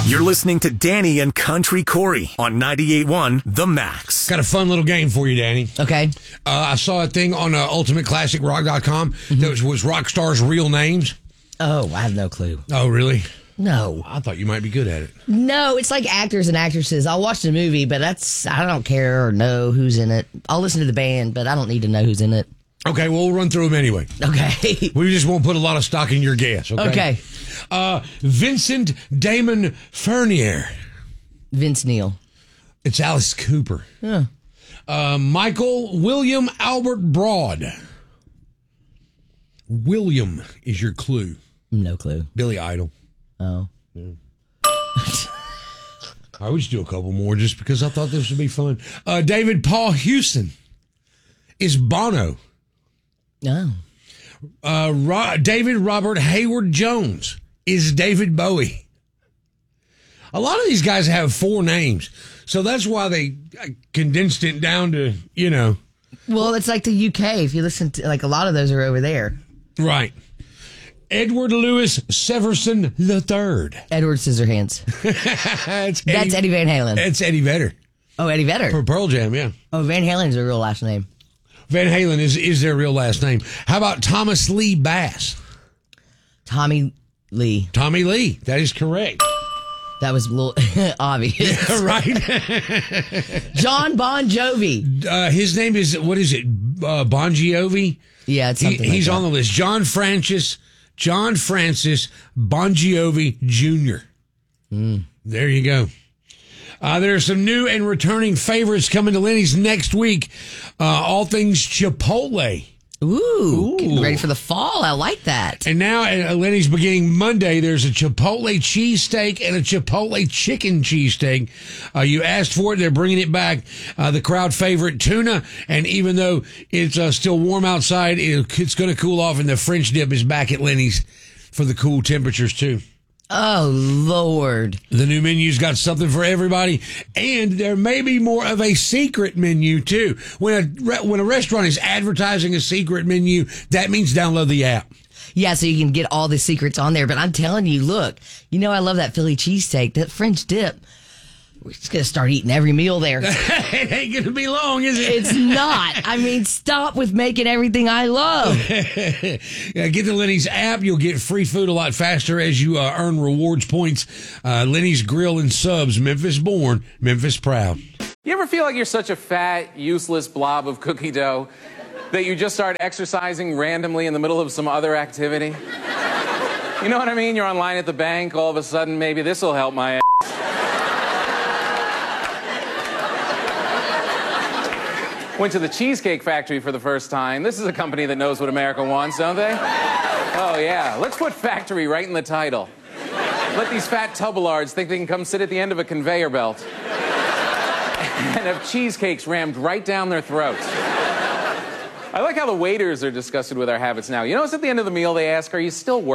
You're listening to Danny and Country Corey on 98.1 The Max. Got a fun little game for you, Danny. Okay. I saw a thing on UltimateClassicRock.com that was rock stars' real names. Oh, I have no clue. Oh, really? No. I thought you might be good at it. No, it's like actors and actresses. I'll watch the movie, but I don't care or know who's in it. I'll listen to the band, but I don't need to know who's in it. Okay, well, we'll run through them anyway. Okay. We just won't put a lot of stock in your guess, okay? Okay. Vincent Damon Fernier. Vince Neil. It's Alice Cooper. Yeah. Michael William Albert Broad. William is your clue. No clue. Billy Idol. Oh. Yeah. I would just do a couple more just because I thought this would be fun. David Paul Houston is Bono. Oh. David Robert Hayward Jones is David Bowie. A lot of these guys have four names, so that's why they condensed it down to, Well, it's like the UK. If you listen to, a lot of those are over there. Right. Edward Louis Severson III. Edward Scissorhands. That's Eddie Van Halen. It's Eddie Vedder. Oh, Eddie Vedder. For Pearl Jam, yeah. Oh, Van Halen's their real last name. Van Halen is their real last name. How about Thomas Lee Bass? Tommy Lee. Tommy Lee. That is correct. That was a little obvious. Yeah, right. John Bon Jovi. His name is, what is it? Bon Jovi? Yeah, it's something He's like on the list. John Francis Bon Jovi Jr. There you go. There are some new and returning favorites coming to Lenny's next week. All things Chipotle. Ooh, getting ready for the fall. I like that. And now at Lenny's beginning Monday, there's a Chipotle cheesesteak and a Chipotle chicken cheesesteak. You asked for it. They're bringing it back. The crowd favorite tuna. And even though it's still warm outside, it's going to cool off. And the French dip is back at Lenny's for the cool temperatures, too. Oh, Lord. The new menu's got something for everybody, and there may be more of a secret menu, too. When a restaurant is advertising a secret menu, that means download the app. Yeah, so you can get all the secrets on there. But I'm telling you, look, I love that Philly cheesesteak, that French dip. We're just going to start eating every meal there. It ain't going to be long, is it? It's not. I mean, stop with making everything I love. Yeah, get the Lenny's app. You'll get free food a lot faster as you earn rewards points. Lenny's Grill and Subs, Memphis born, Memphis proud. You ever feel like you're such a fat, useless blob of cookie dough that you just start exercising randomly in the middle of some other activity? You know what I mean? You're online at the bank, all of a sudden, maybe this will help my ass. Went to the Cheesecake Factory for the first time. This is a company that knows what America wants, don't they? Oh, yeah. Let's put factory right in the title. Let these fat tubelards think they can come sit at the end of a conveyor belt and have cheesecakes rammed right down their throats. I like how the waiters are disgusted with our habits now. You notice at the end of the meal they ask, are you still working?